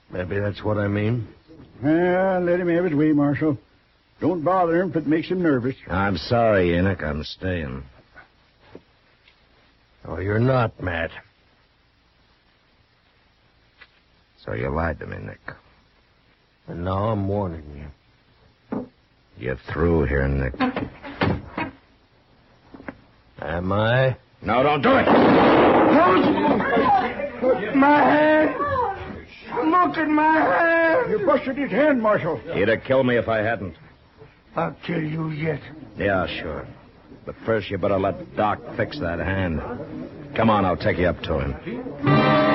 Maybe that's what I mean. Let him have his way, Marshal. Don't bother him if it makes him nervous. I'm sorry, Enoch. I'm staying. Oh, you're not, Matt. So you lied to me, Nick. And now I'm warning you. You're through here, Nick. Am I? No, don't do it! My hand! Look at my hand! You busted his hand, Marshal. He'd have killed me if I hadn't. I'll kill you yet. Yeah, sure. But first you better let Doc fix that hand. Come on, I'll take you up to him.